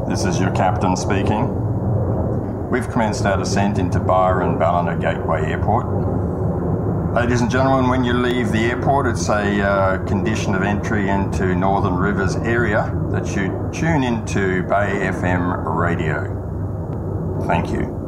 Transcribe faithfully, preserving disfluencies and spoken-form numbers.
This is your captain speaking. We've commenced our descent into Byron Ballina Gateway Airport. Ladies and gentlemen, when you leave the airport, it's a uh, condition of entry into Northern Rivers area that you tune into Bay F M radio. Thank you.